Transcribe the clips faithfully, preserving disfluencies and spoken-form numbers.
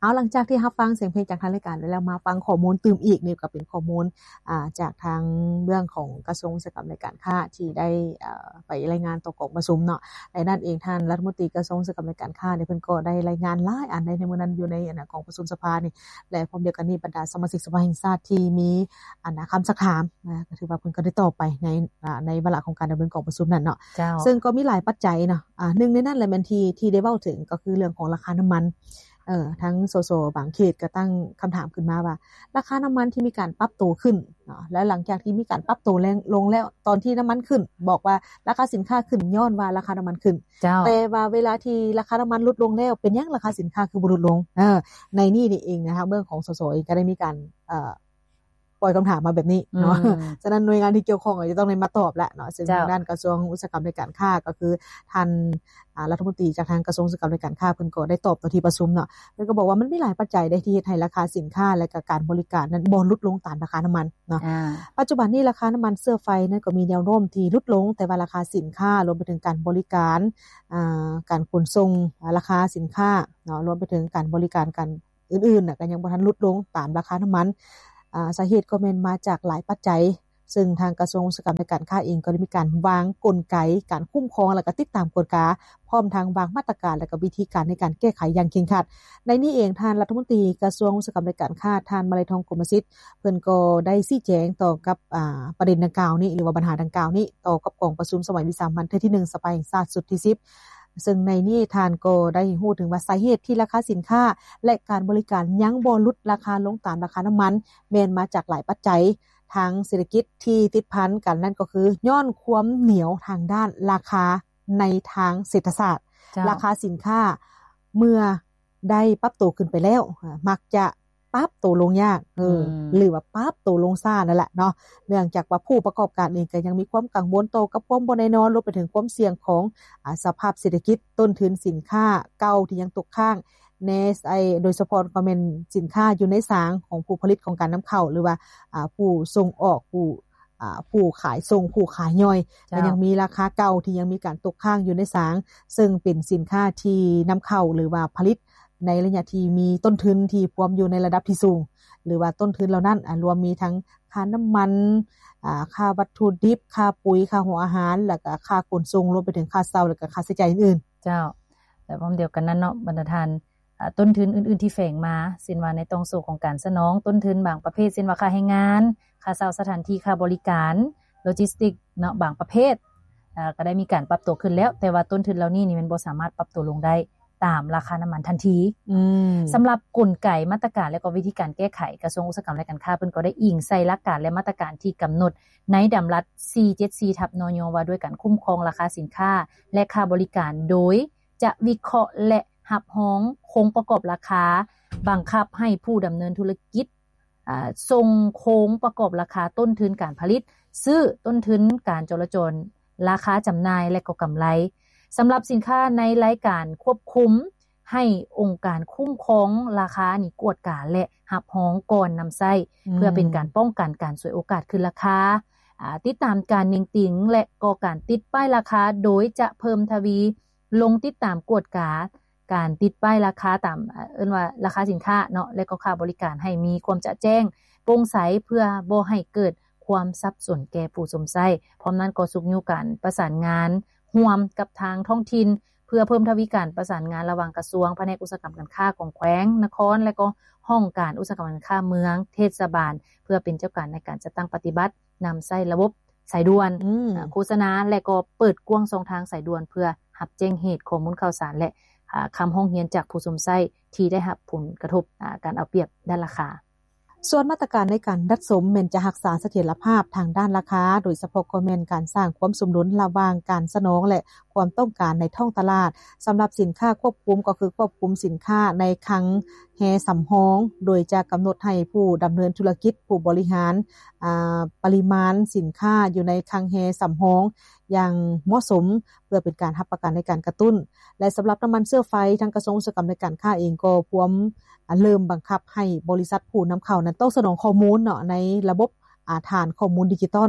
เอาหลังจากที่รับฟังเสียงเพลงจากทางรายการแล้วมาฟังข้อมูลตื่มอีกนี่ก็เป็นข้อมูลอ่าจากทางเรื่องของกระทรวงอุตสาหกรรมและการค้าที่ได้อ่าไปรายงานต่อกองประชุมเนาะในด้านเองท่านรัฐมนตรีกระทรวงอุตสาหกรรมและการค้าเนี่ยเพิ่นก็ได้รายงานหลายอันในมื้อนั้นอยู่ในอันกองประชุมสภานี่และพร้อมเดียวกันนี้บรรดาสมาชิกสภาแห่งชาติที่มีอันคำสักถามนะก็ถือว่าเพิ่นก็ได้ตอบไปในอ่าในวาระของการดำเนินกองประชุมนั้นเนาะซึ่งก็มีหลายปัจจัยเนาะอ่าหนึ่งในนั้นแหละแม่นที่ที่ได้เว้าถึงก็คือเรื่องของราคาน้ำมันเอ่อทั้งสสบางเขตก็ตั้งคำถามขึ้นมาว่าราคาน้ำมันที่มีการปรับตัวขึ้นเนาะและหลังจากที่มีการปรับตัวแรงลงแล้วตอนที่น้ำมันขึ้นบอกว่าราคาสินค้าขึ้นย้อนว่าราคาน้ำมันขึ้นแต่ว่าเวลาที่ราคาน้ำมันลดลงแล้วเป็นหยังราคาสินค้าคือบ่ลดลงเออในนี่นี่เองนะคะเรื่องของสสเองก็ได้มีการเอ่อปล่อยคำถามมาแบบนี้เนาะฉะนั้นหน่วยงานที่เกี่ยวข้องจะต้องได้มาตอบแหละเนาะซึ่งทางด้านกระทรวงอุตสาหกรรมและการค้าก็คือท่านอ่ารัฐมนตรีจากทางกระทรวงอุตสาหกรรมและการค้าเพิ่นก็ได้ตอบต่อที่ประชุมเนาะเพิ่นก็บอกว่ามันมีหลายปัจจัยได้ที่เฮ็ดให้ราคาสินค้าและก็การบริการนั้นบ่ลดลงตามราคาน้ำมันเนาะปัจจุบันนี้ราคาน้ำมันเชื้อไฟนั้นก็มีแนวโน้มที่ลดลงแต่ว่าราคาสินค้ารวมไปถึงการบริการอ่าการขนส่งราคาสินค้าเนาะรวมไปถึงการบริการกันอื่นๆน่ะก็ยังบ่ทันลดลงตามราคาน้ำมันอ่าสาเหตุก็แม่นมาจากหลายปัจจัยซึ่งทางกระทรวงอุตสาหกรรมและการค้าเองก็ได้มีการวางกลไกการคุ้มครองและก็ติดตามกฎกาพร้อมทางวางมาตรการและก็วิธีการในการแก้ไขอย่างเคร่งครัดในนี้เองท่านรัฐมนตรีกระทรวงอุตสาหกรรมและการค้าท่านมาลัยทองกรมสิทธิ์เพิ่นก็ได้ชี้แจงต่อกับอ่าประเด็นดังกล่าวนี้หรือว่าปัญหาดังกล่าวนี้ต่อกับกองประชุมสมัยวิสามัญเทื่อที่หนึ่งสภาแห่งชาติสุดที่สิบซึ่งในนี้ทานก็ได้ฮู้ถึงว่าสาเหตุที่ราคาสินค้าและการบริการยังบ่ลดราคาลงตามราคาน้ำมันแม้นมาจากหลายปัจจัยทางเศรษฐกิจที่ติดพันกันนั่นก็คือย้อนความเหนียวทางด้านราคาในทางเศรษฐศาสตร์ราคาสินค้าเมื่อได้ปรับตัวขึ้นไปแล้วมักจะปรับตัวลงยากเออหรือว่าปรับตัวลงซ่านั่นแหละเนาะเนื่องจากว่าผู้ประกอบการเองก็ยังมีความกังวลต่อกับความบ่แน่นอนรวมไปถึงความเสี่ยงของอ่าสภาพเศรษฐกิจต้นทุนสินค้าเก่าที่ยังตกค้างในไอ้โดยเฉพาะก็เป็นสินค้าอยู่ในสางของผู้ผลิตของการนำเข้าหรือว่าอ่าผู้ส่งออกผู้อ่าผู้ขายส่งผู้ขายย่อยก็ยังมีราคาเก่าที่ยังมีการตกค้างอยู่ในสางซึ่งเป็นสินค้าที่นำเข้าหรือว่าผลิตในระยะที่มีต้นทุนที่พวมอยู่ในระดับที่สูงหรือว่าต้นทุนเหล่านั้นรวมมีทั้งค่าน้ำมันอ่าค่าวัตถุดิบค่าปุ๋ยค่าหัวอาหารแล้วก็ค่าขนส่งรวมไปถึงค่าเช่าแล้วก็ค่าใช้จ่ายอื่นๆเจ้าแต่พร้อมเดียวกันนั้นเนาะบรรดาท่านต้นทุนอื่นๆที่แฝงมาเช่นว่าในตรงส่วนของการสนองต้นทุนบางประเภทเช่นว่าค่าแรงงานค่าเช่าสถานที่ค่าบริการโลจิสติกเนาะบางประเภทอ่าก็ได้มีการปรับตัวขึ้นแล้วแต่ว่าต้นทุนเหล่านี้นี่มันบ่สามารถปรับตัวลงได้ตามราคาน้ำมันทันทีอืมสำหรับกลไกมาตรการและก็วิธีการแก้ไขกระทรวงอุตสาหกรรมและการค้าเพิ่นก็ได้อิงใส่หลักการและมาตรการที่กำหนดในดำรัส สี่เจ็ดสี่ นย.ว่าด้วยการคุ้มครองราคาสินค้าและค่าบริการโดยจะวิเคราะห์และหับฮ้องคงประกอบราคาบังคับให้ผู้ดำเนินธุรกิจอ่าทรงโครงประกอบราคาต้นทุนการผลิตซื้อต้นทุนการจราจรราคาจำหน่ายและก็กำไรสำหรับสินค้าในรายการควบคุมให้องค์การคุ้มครองราคานี่กวดกาและหับฮ้องก่อนนำใช้เพื่อเป็นการป้องกันการสวยโอกาสขึ้นราคาติดตามการเน็งติงและก็การติดป้ายราคาโดยจะเพิ่มทวีลงติดตามกวดกาการติดป้ายราคาตามเอิ้นว่าราคาสินค้าเนาะและก็ค่าบริการให้มีความจะแจ้งโปร่งใสเพื่อบ่ให้เกิดความสับสนแก่ผู้สมใช้พร้อมนั้นก็สุกอยู่กันประสานงานร่วมกับทางท้องถิ่นเพื่อเพิ่มทวีการประสานงานระหว่างกระทรวงแผนกอุตสาหกรรมการค้าของแขวงนครและก็ห้องการอุตสาหกรรมการค้าเมืองเทศบาลเพื่อเป็นเจ้าการในการจัดตั้งปฏิบัตินำใช้ระบบสายด่วนโฆษณาและก็เปิดกว้างช่องทางสายด่วนเพื่อรับแจ้งเหตุข้อมูลข่าวสารและคำร้องเรียนจากผู้สมใช้ที่ได้รับผลกระทบการเอาเปรียบด้านราคาส่วนมาตรการในการรักษาแม่นจะรักษาเสถียรภาพทางด้านราคาโดยเฉพาะก็แม่นการสร้างความสมดุลระหว่างการสนองและความต้องการในท้องตลาดสำหรับสินค้าควบคุมก็คือควบคุมสินค้าในคลังแฮสำรองโดยจะกำหนดให้ผู้ดำเนินธุรกิจผู้บริหารอ่าปริมาณสินค้าอยู่ในคลังแฮสำรองอย่างเหมาะสมเพื่อเป็นการรับประกันในการกระตุ้นและสำหรับน้ำมันเชื้อไฟทางกระทรวงอุตสาหกรรมและการค้าเองก็พร้อมเริ่มบังคับให้บริษัทผู้นำเข้านั้นต้องสนองข้อมูลเนาะในระบบอ่าฐานข้อมูลดิจิทัล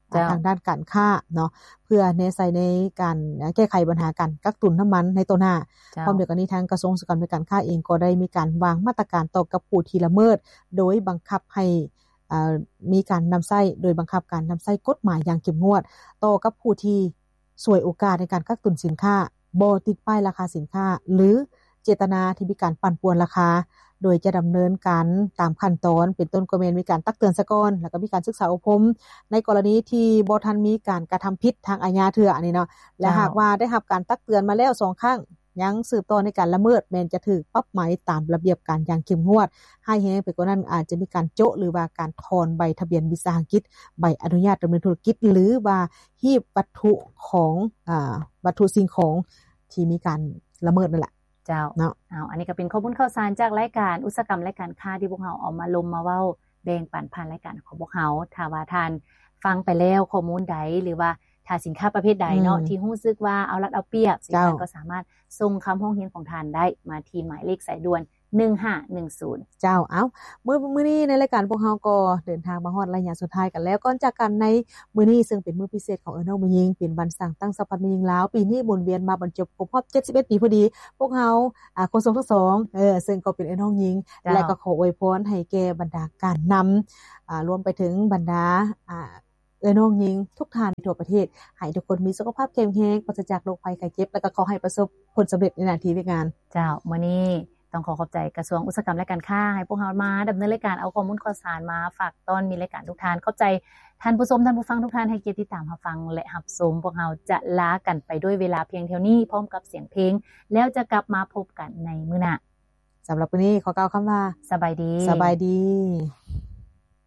ทางด้านการค้าเนาะเพื่อในใส่ในการแก้ไขปัญหาการกักตุนน้ำมันในตัวหน้าพร้อมเดียวกันนี้ทางกระทรวงอุตสาหกรรมและการค้าเองก็ได้มีการวางมาตรการต่อกับผู้ที่ละเมิดโดยบังคับให้อ่ามีการนำใช้โดยบังคับการนำใช้กฎหมายอย่างเข้มงวดต่อกับผู้ที่ฉวยโอกาสในการกักตุนสินค้าบ่ติดป้ายราคาสินค้าหรือเจตนาที่มีการปั่นป่วนราคาโดยจะดำเนินการตามขั้นตอนเป็นต้นก็แม่นมีการตักเตือนซะก่อนแล้วก็มีการศึกษาอบรมในกรณีที่บ่ทันมีการกระทำผิดทางอาญาเทื่ออันนี้เนาะและหากว่าได้รับการตักเตือนมาแล้วสองครั้งยังสืบต่อในการละเมิดแม้นจะถูกปรับไหมตามระเบียบการอย่างเข้มงวดให้แฮงไปกว่านั้นอาจจะมีการโจะหรือว่าการถอนใบทะเบียนวิสาหกิจใบอนุญาตดำเนินธุรกิจหรือว่าฮีบวัตถุของอ่าวัตถุสิ่งของที่มีการละเมิดนั่นแหละเจ้าเนาะอ้าวอันนี้ก็เป็นข้อมูลข่าวสารจากรายการอุตสาหกรรมและการค้าที่พวกเราเอามาลงมาเว้าแบ่งปันผ่านรายการของพวกเราถ้าว่าท่านฟังไปแล้วข้อมูลใดหรือว่าถ้าสินค้าประเภทใดเนาะที่รู้สึกว่าเอารัดเอาเปรียบสิท่านก็สามารถส่งคำร้องเรียนของท่านได้มาที่หมายเลขสายด่วนหนึ่งห้าหนึ่งศูนย์เจ้าเอ้ามื้อมื้อนี้ในรายการพวกเฮาก็เดินทางมาฮอดระยะสุดท้ายกันแล้วก่อนจากกันในมื้อนี้ซึ่งเป็นมื้อพิเศษของเอิ้นน้องมื้อยิงเป็นวันสร้างตั้งสะพัดมื้อยิงลาวปีนี้หมุนเวียนมาบรรจบครบรอบเจ็ดสิบเอ็ดปีพอดีพวกเฮาอ่าคนส่งทั้งสองเออซึ่งก็เป็นเอิ้นน้องยิงและก็ขออวยพรให้แก่บรรดาการนำอ่ารวมไปถึงบรรดาอ่าเอ้ยน้องหญิงทุกท่านทั่วประเทศให้ทุกคนมีสุขภาพแข็งแรงปราศจากโรคภัยไข้เจ็บแล้วก็ขอให้ประสบผลสำเร็จในหน้าที่การงานเจ้ามื้อนี้ต้องขอขอบใจกระทรวงอุตสาหกรรมและการค้าให้พวกเรามาดำเนินรายการเอาข้อมูลข่าวสารมาฝากตอนมีรายการทุกท่านขอบใจท่านผู้ชมท่านผู้ฟังทุกท่านให้เกียรติติดตามรับฟังและรับชมพวกเราจะลากันไปด้วยเวลาเพียงเท่านี้พร้อมกับเสียงเพลงแล้วจะกลับมาพบกันในมื้อหน้าสำหรับวันนี้ขอกล่าวคำว่าสบายดีสบายดี